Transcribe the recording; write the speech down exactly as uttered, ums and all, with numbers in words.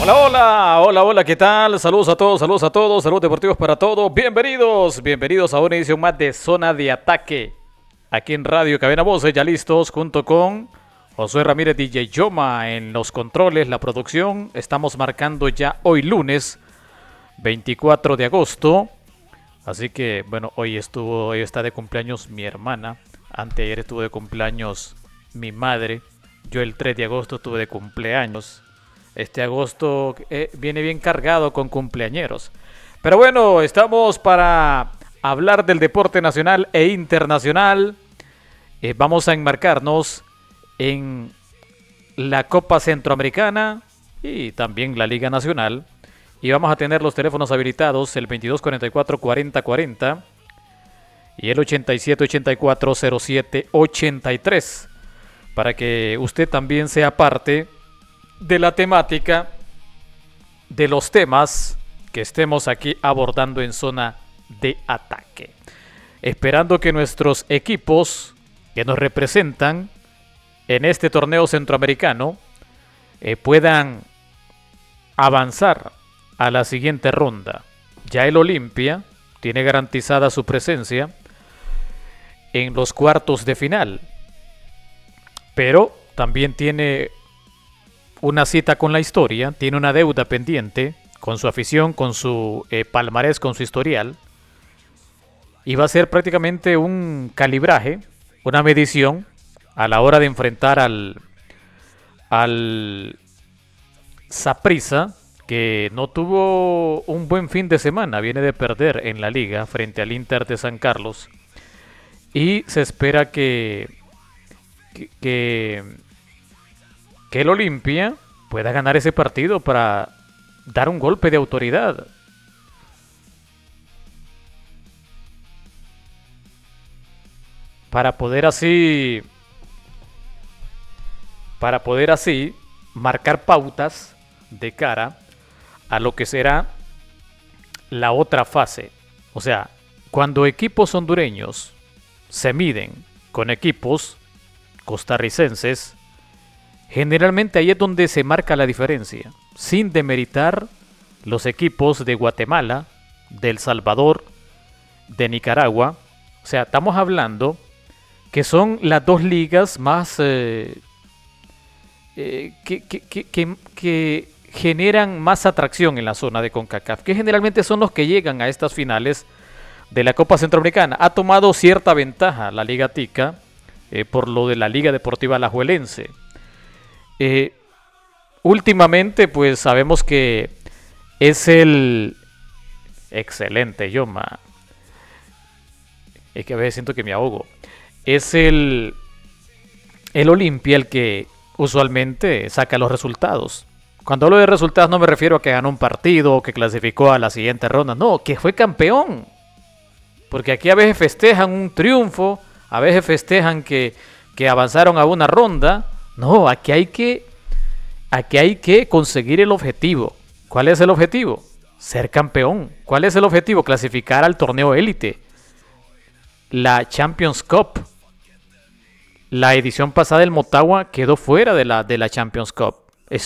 Hola, hola, hola, hola, ¿qué tal? Saludos a todos, saludos a todos, saludos deportivos para todos. Bienvenidos, bienvenidos a una edición más de Zona de Ataque. Aquí en Radio Cadena Voces, ya listos, junto con Josué Ramírez, D J Yoma en los controles, la producción. Estamos marcando ya hoy lunes, veinticuatro de agosto. Así que, bueno, hoy estuvo, hoy está de cumpleaños mi hermana. Anteayer estuvo de cumpleaños mi madre. Yo el tres de agosto estuve de cumpleaños. Este agosto eh, viene bien cargado con cumpleañeros. Pero bueno, estamos para hablar del deporte nacional e internacional. Eh, vamos a enmarcarnos en la Copa Centroamericana y también la Liga Nacional. Y vamos a tener los teléfonos habilitados, el veintidós cuarenta y cuatro cuarenta cuarenta y el ochenta y siete ochenta y cuatro cero siete ochenta y tres, para que usted también sea parte de la temática de los temas que estemos aquí abordando en Zona de Ataque. Esperando que nuestros equipos que nos representan en este torneo centroamericano eh, puedan avanzar a la siguiente ronda. Ya el Olimpia tiene garantizada su presencia en los cuartos de final, pero también tiene una cita con la historia, tiene una deuda pendiente con su afición, con su eh, palmarés, con su historial, y va a ser prácticamente un calibraje, una medición a la hora de enfrentar al al Saprissa, que no tuvo un buen fin de semana, viene de perder en la liga frente al Inter de San Carlos, y se espera que que, que que el Olimpia pueda ganar ese partido para dar un golpe de autoridad. Para poder así para poder así marcar pautas de cara a lo que será la otra fase. O sea, cuando equipos hondureños se miden con equipos costarricenses, generalmente ahí es donde se marca la diferencia, sin demeritar los equipos de Guatemala, de El Salvador, de Nicaragua. O sea, estamos hablando que son las dos ligas más eh, eh, que, que, que, que, que generan más atracción en la zona de CONCACAF, que generalmente son los que llegan a estas finales de la Copa Centroamericana. Ha tomado cierta ventaja la Liga Tica eh, por lo de la Liga Deportiva Alajuelense. Eh, últimamente pues sabemos que es el excelente Yoma, es que a veces siento que me ahogo, es el el Olimpia el que usualmente saca los resultados. Cuando hablo de resultados no me refiero a que ganó un partido o que clasificó a la siguiente ronda, no, que fue campeón, porque aquí a veces festejan un triunfo, a veces festejan que, que avanzaron a una ronda. No, aquí hay que aquí hay que conseguir el objetivo. ¿Cuál es el objetivo? Ser campeón. ¿Cuál es el objetivo? Clasificar al torneo élite, la Champions Cup. La edición pasada del Motagua quedó fuera de la, de la Champions Cup.